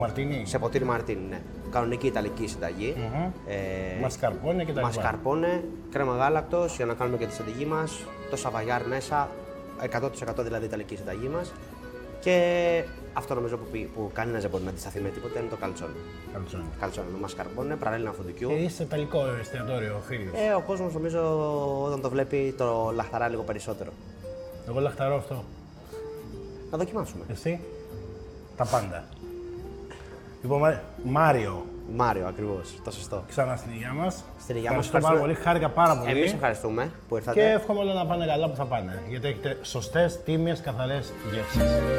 Μαρτίνι. Σε ποτήρι μαρτίνι, ναι. Κανονική ιταλική συνταγή. Μασκαρπόνε και τα λοιπά. Μασκαρπόνε, κρέμα γάλακτος για να κάνουμε και τη συνταγή μας. Το σαβαγιάρ μέσα, 100% δηλαδή ιταλική συνταγή μας. Και αυτό νομίζω που κανένας δεν μπορεί να αντισταθεί με τίποτα είναι το καλτσόνι. Καλτσόνι με μασκαρπόνε, παράλληλα φουντουκιού. Και είσαι ιταλικό εστιατόριο, φίλος. Ο κόσμος νομίζω όταν το βλέπει το λαχταρά λίγο περισσότερο. Εγώ λαχταρώ αυτό. Να δοκιμάσουμε. Εσύ, τα πάντα. Λοιπόν, Μάριο. Μάριο, ακριβώς. Το σωστό. Ξανά στην υγεία μας. Στην υγεία μας. Ευχαριστώ πάρα πολύ. Χάρηκα πάρα πολύ. Εμείς ευχαριστούμε που ήρθατε. Και εύχομαι όλα να πάνε καλά που θα πάνε. Γιατί έχετε σωστές, τίμιες, καθαρές γεύσεις.